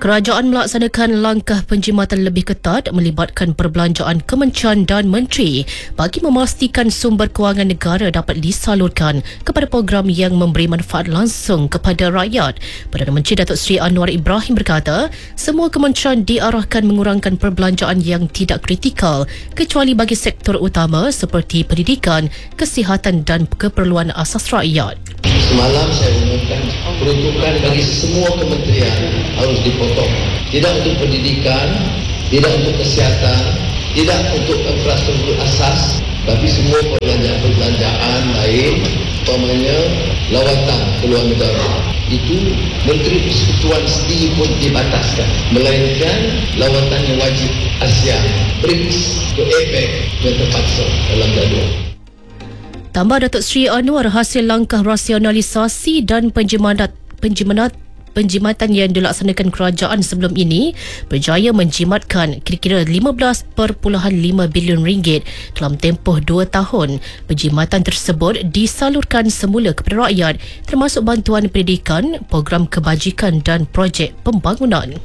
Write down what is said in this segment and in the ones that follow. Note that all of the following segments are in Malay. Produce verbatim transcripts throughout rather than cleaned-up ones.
Kerajaan melaksanakan langkah penjimatan lebih ketat melibatkan perbelanjaan kementerian dan menteri bagi memastikan sumber kewangan negara dapat disalurkan kepada program yang memberi manfaat langsung kepada rakyat. Perdana Menteri Datuk Seri Anwar Ibrahim berkata, semua kementerian diarahkan mengurangkan perbelanjaan yang tidak kritikal kecuali bagi sektor utama seperti pendidikan, kesihatan dan keperluan asas rakyat. Semalam saya umumkan peruntukan bagi semua kementerian harus dipotong. Tidak untuk pendidikan, tidak untuk kesihatan, tidak untuk infrastruktur asas, tapi semua perbelanjaan lain, umpamanya lawatan ke luar negara. Itu Menteri Persekutuan sendiri pun dibataskan. Melainkan lawatan yang wajib ASEAN, BRICS, ke APEC yang terpaksa dalam jadual. Tambah Datuk Seri Anwar, hasil langkah rasionalisasi dan penjimat penjimat penjimatan yang dilaksanakan kerajaan sebelum ini berjaya menjimatkan kira-kira lima belas perpuluhan lima bilion ringgit dalam tempoh dua tahun. Penjimatan tersebut disalurkan semula kepada rakyat termasuk bantuan pendidikan, program kebajikan dan projek pembangunan.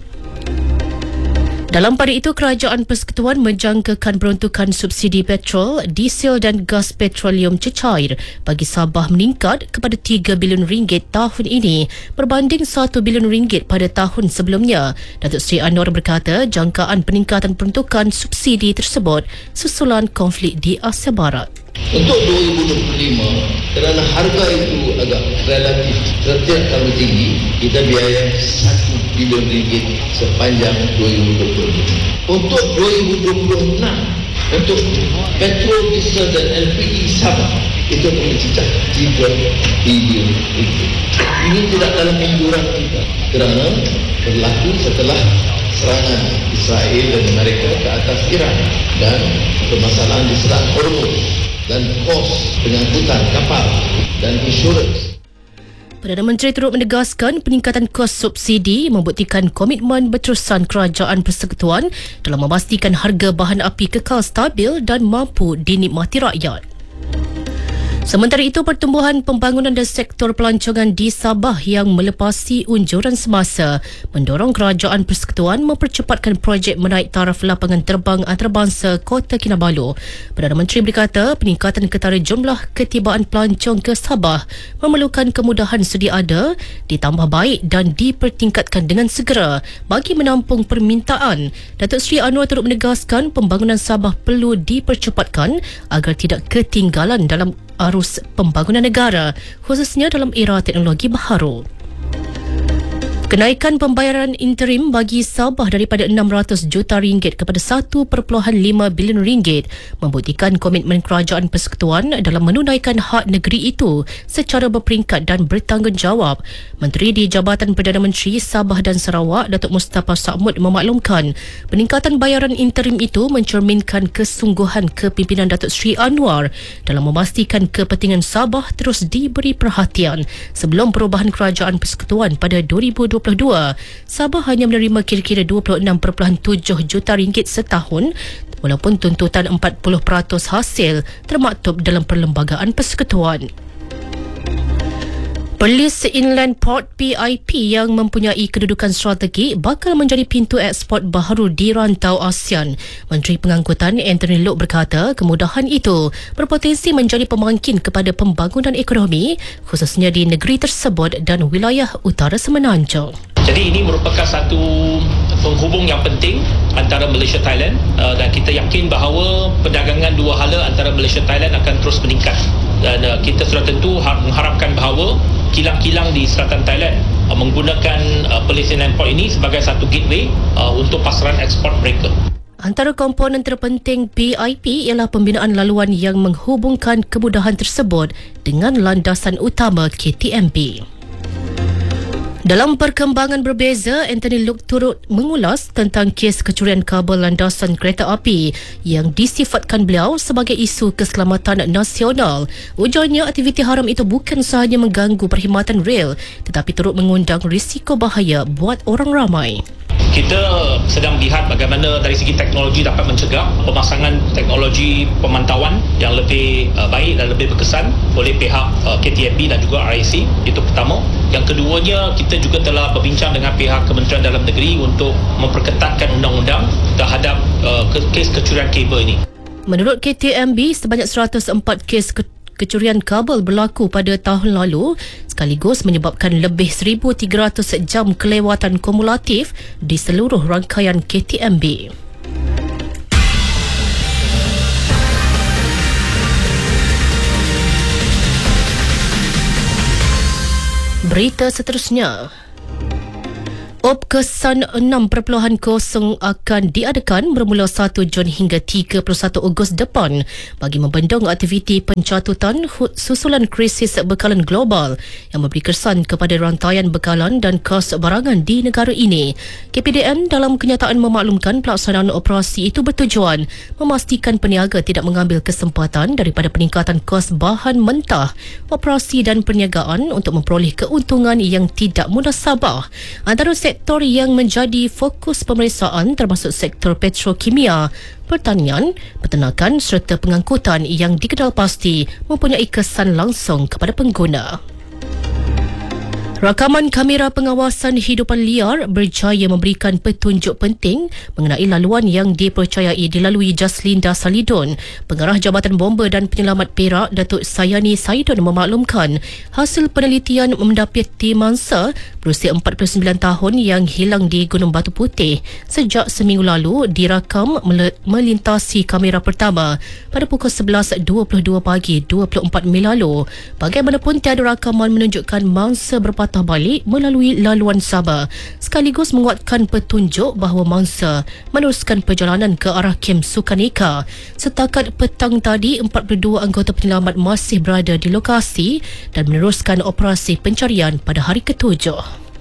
Dalam pada itu, Kerajaan Persekutuan menjangkakan peruntukan subsidi petrol, diesel dan gas petroleum cecair bagi Sabah meningkat kepada tiga bilion ringgit tahun ini berbanding satu bilion ringgit pada tahun sebelumnya. Datuk Seri Anwar berkata, jangkaan peningkatan peruntukan subsidi tersebut susulan konflik di Asia Barat. Untuk dua ribu dua puluh lima, kerana harga itu agak relatif tidak terlalu tinggi, kita biaya satu bilion ringgit sepanjang dua ribu dua puluh lima. Untuk dua ribu dua puluh enam, untuk petrol, diesel dan L P G Sabah, itu akan mencecah tiga bilion ringgit. Ini tidak dalam anjuran kita kerana berlaku setelah serangan Israel dan Amerika ke atas Iran dan permasalahan di Selat Hormuz dan kos pengangkutan kapal dan insurans. Perdana Menteri turut menegaskan peningkatan kos subsidi membuktikan komitmen berterusan Kerajaan Persekutuan dalam memastikan harga bahan api kekal stabil dan mampu dinikmati rakyat. Sementara itu, pertumbuhan pembangunan dan sektor pelancongan di Sabah yang melepasi unjuran semasa mendorong Kerajaan Persekutuan mempercepatkan projek menaik taraf lapangan terbang antarabangsa Kota Kinabalu. Perdana Menteri berkata, peningkatan ketara jumlah ketibaan pelancong ke Sabah memerlukan kemudahan sedia ada, ditambah baik dan dipertingkatkan dengan segera bagi menampung permintaan. Datuk Seri Anwar turut menegaskan pembangunan Sabah perlu dipercepatkan agar tidak ketinggalan dalam arus pembangunan negara, khususnya dalam era teknologi baharu. Kenaikan pembayaran interim bagi Sabah daripada enam ratus juta ringgit kepada satu perpuluhan lima bilion ringgit membuktikan komitmen Kerajaan Persekutuan dalam menunaikan hak negeri itu secara berperingkat dan bertanggungjawab. Menteri di Jabatan Perdana Menteri Sabah dan Sarawak, Datuk Mustafa Sa'mud memaklumkan peningkatan bayaran interim itu mencerminkan kesungguhan kepimpinan Datuk Seri Anwar dalam memastikan kepentingan Sabah terus diberi perhatian. Sebelum perubahan Kerajaan Persekutuan pada dua ribu dua puluh dua, Sabah hanya menerima kira-kira dua puluh enam perpuluhan tujuh juta ringgit setahun walaupun tuntutan empat puluh peratus hasil termaktub dalam Perlembagaan Persekutuan. Perlis Inland Port P I P yang mempunyai kedudukan strategi bakal menjadi pintu ekspor baharu di rantau ASEAN. Menteri Pengangkutan Anthony Loke berkata kemudahan itu berpotensi menjadi pemangkin kepada pembangunan ekonomi khususnya di negeri tersebut dan wilayah utara semenanjung. Jadi ini merupakan satu penghubung yang penting antara Malaysia Thailand uh, dan kita yakin bahawa perdagangan dua hala antara Malaysia Thailand akan terus meningkat dan uh, kita sudah tentu mengharapkan bahawa kilang-kilang di selatan Thailand uh, menggunakan uh, Perlis Inland Port ini sebagai satu gateway uh, untuk pasaran ekspor mereka. Antara komponen terpenting P I P ialah pembinaan laluan yang menghubungkan kemudahan tersebut dengan landasan utama K T M B. Dalam perkembangan berbeza, Anthony Loke turut mengulas tentang kes kecurian kabel landasan kereta api yang disifatkan beliau sebagai isu keselamatan nasional. Ujarnya, aktiviti haram itu bukan sahaja mengganggu perkhidmatan rel tetapi turut mengundang risiko bahaya buat orang ramai. Kita sedang lihat bagaimana dari segi teknologi dapat mencegah pemasangan teknologi pemantauan yang lebih uh, baik dan lebih berkesan oleh pihak uh, K T M B dan juga R I C. Itu pertama. Yang keduanya, kita juga telah berbincang dengan pihak Kementerian Dalam Negeri untuk memperketatkan undang-undang terhadap uh, kes kecurian kabel ini. Menurut K T M B, sebanyak seratus empat kes ke- kecurian kabel berlaku pada tahun lalu sekaligus menyebabkan lebih seribu tiga ratus jam kelewatan kumulatif di seluruh rangkaian K T M B. Berita seterusnya. Opkesan enam perpuluhan kosong akan diadakan bermula satu Jun hingga tiga puluh satu Ogos depan bagi membendung aktiviti pencatutan susulan krisis bekalan global yang memberi kesan kepada rantaian bekalan dan kos barangan di negara ini. K P D N dalam kenyataan memaklumkan pelaksanaan operasi itu bertujuan memastikan peniaga tidak mengambil kesempatan daripada peningkatan kos bahan mentah, operasi dan perniagaan untuk memperoleh keuntungan yang tidak munasabah. Antara sektor yang menjadi fokus pemeriksaan termasuk sektor petrokimia, pertanian, peternakan serta pengangkutan yang dikenal pasti mempunyai kesan langsung kepada pengguna. Rakaman kamera pengawasan hidupan liar berjaya memberikan petunjuk penting mengenai laluan yang dipercayai dilalui Jaslinda Salidon. Pengarah Jabatan Bomba dan Penyelamat Perak, Datuk Sayani Saidon memaklumkan hasil penelitian mendapati mangsa berusia empat puluh sembilan tahun yang hilang di Gunung Batu Putih sejak seminggu lalu dirakam melintasi kamera pertama pada pukul sebelas dua puluh dua pagi dua puluh empat Mei lalu. Bagaimanapun tiada rakaman menunjukkan mangsa berpatah balik melalui laluan Sabah, sekaligus menguatkan petunjuk bahawa mangsa meneruskan perjalanan ke arah kem Sukaneka. Setakat petang tadi, empat puluh dua anggota penyelamat masih berada di lokasi dan meneruskan operasi pencarian pada hari ketujuh.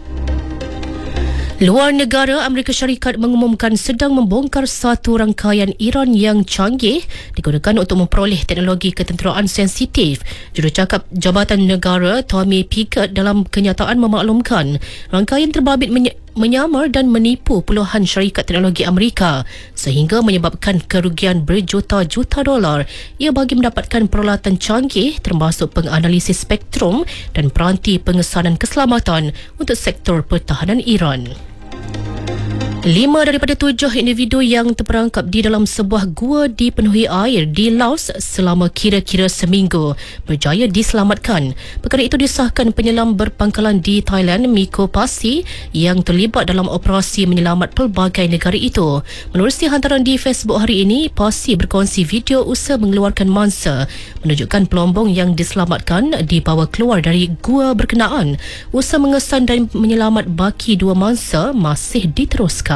Luar negara, Amerika Syarikat mengumumkan sedang membongkar satu rangkaian Iran yang canggih digunakan untuk memperoleh teknologi ketenteraan sensitif. Jurucakap Jabatan Negara Tommy Pickett dalam kenyataan memaklumkan rangkaian terbabit menye- menyamar dan menipu puluhan syarikat teknologi Amerika sehingga menyebabkan kerugian berjuta-juta dolar. Ia bagi mendapatkan peralatan canggih termasuk penganalisis spektrum dan peranti pengesanan keselamatan untuk sektor pertahanan Iran. Lima daripada tujuh individu yang terperangkap di dalam sebuah gua dipenuhi air di Laos selama kira-kira seminggu berjaya diselamatkan. Perkara itu disahkan penyelam berpangkalan di Thailand, Miko Pasi, yang terlibat dalam operasi menyelamat pelbagai negara itu. Menerusi hantaran di Facebook hari ini, Pasi berkongsi video usaha mengeluarkan mangsa menunjukkan pelombong yang diselamatkan dibawa keluar dari gua berkenaan. Usaha mengesan dan menyelamat baki dua mangsa masih diteruskan.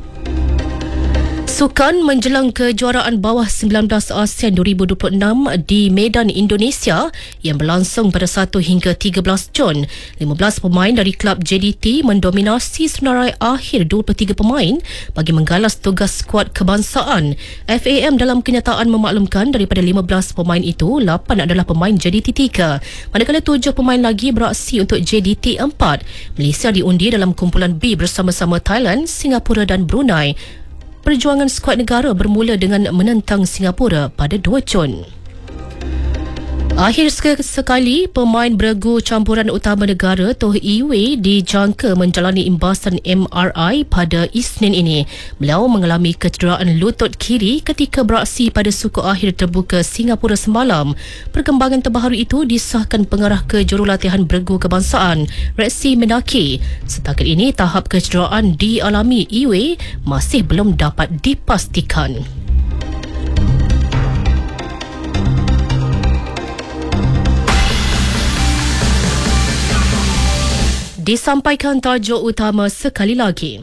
Sukan menjelang kejuaraan bawah sembilan belas ASEAN dua ribu dua puluh enam di Medan, Indonesia yang berlangsung pada satu hingga tiga belas Jun. lima belas pemain dari klub J D T mendominasi senarai akhir dua puluh tiga pemain bagi menggalas tugas skuad kebangsaan. F A M dalam kenyataan memaklumkan daripada lima belas pemain itu, lapan adalah pemain J D T tiga, manakala tujuh pemain lagi beraksi untuk J D T empat. Malaysia diundi dalam kumpulan B bersama-sama Thailand, Singapura dan Brunei. Perjuangan skuad negara bermula dengan menentang Singapura pada dua Jun. Akhir sekali, pemain beregu campuran utama negara Toh Yi Wei dijangka menjalani imbasan M R I pada Isnin ini. Beliau mengalami kecederaan lutut kiri ketika beraksi pada suku akhir terbuka Singapura semalam. Perkembangan terbaru itu disahkan pengarah kejurulatihan beregu kebangsaan Rexy Menaki. Setakat ini, tahap kecederaan dialami Yi Wei masih belum dapat dipastikan. Disampaikan tajuk utama sekali lagi.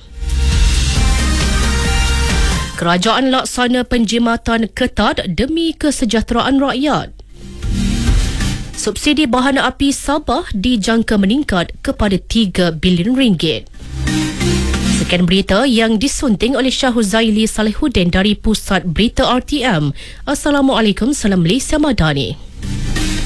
Kerajaan laksana penjimatan ketat demi kesejahteraan rakyat. Subsidi bahan api Sabah dijangka meningkat kepada tiga bilion ringgit. Sekian berita yang disunting oleh Syahuzaili Salehuddin dari Pusat Berita R T M. Assalamualaikum, salam Malaysia Madani.